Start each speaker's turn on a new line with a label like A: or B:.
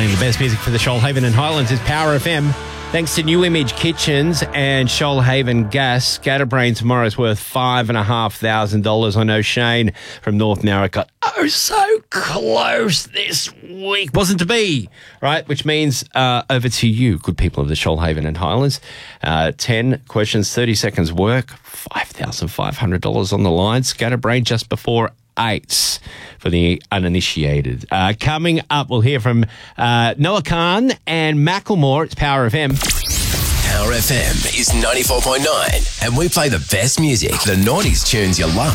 A: Playing the best music for the Shoalhaven and Highlands is Power FM. Thanks to New Image Kitchens and Shoalhaven Gas, Scatterbrain tomorrow's worth $5,500. I know Shane from North Narra got so close this week. Wasn't to be, right? Which means over to you, good people of the Shoalhaven and Highlands. 10 questions, 30 seconds work, $5,500 on the line. Scatterbrain just before 8 for the uninitiated. Coming up, we'll hear from Noah Khan and Macklemore. It's Power FM.
B: Power FM is 94.9 and we play the best music, the 90s tunes you love.